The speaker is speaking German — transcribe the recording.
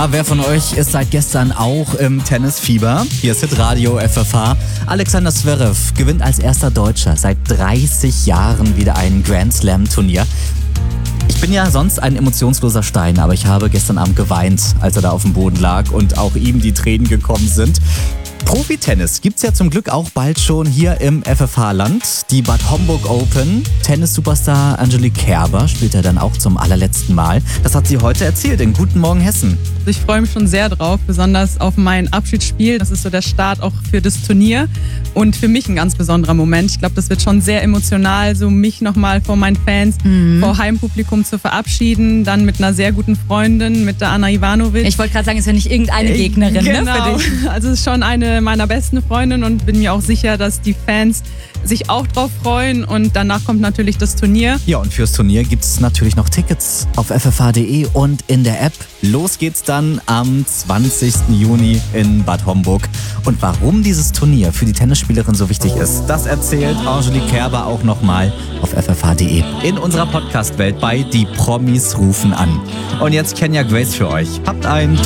Ja, wer von euch ist seit gestern auch im Tennisfieber? Hier ist Hitradio FFH. Alexander Zverev gewinnt als erster Deutscher seit 30 Jahren wieder ein Grand Slam Turnier. Ich bin ja sonst ein emotionsloser Stein, aber ich habe gestern Abend geweint, als er da auf dem Boden lag und auch ihm die Tränen gekommen sind. Profi-Tennis gibt's ja zum Glück auch bald schon hier im FFH-Land. Die Bad Homburg Open. Tennis-Superstar Angelique Kerber spielt ja dann auch zum allerletzten Mal. Das hat sie heute erzählt in Guten Morgen Hessen. Ich freue mich schon sehr drauf, besonders auf mein Abschiedsspiel. Das ist so der Start auch für das Turnier und für mich ein ganz besonderer Moment. Ich glaube, das wird schon sehr emotional, so mich nochmal vor meinen Fans, vor Heimpublikum zu verabschieden. Dann mit einer sehr guten Freundin, mit der Anna Ivanovic. Ich wollte gerade sagen, es ist ja nicht irgendeine Gegnerin, genau. Ne, für dich. Also es ist schon eine meiner besten Freundinnen und bin mir auch sicher, dass die Fans sich auch drauf freuen und danach kommt natürlich das Turnier. Ja, und fürs Turnier gibt es natürlich noch Tickets auf ffh.de und in der App. Los geht's dann am 20. Juni in Bad Homburg. Und warum dieses Turnier für die Tennisspielerin so wichtig ist, das erzählt Angelique Kerber auch nochmal auf ffh.de. In unserer Podcast-Welt bei Die Promis rufen an. Und jetzt Kenya Grace für euch. Habt einen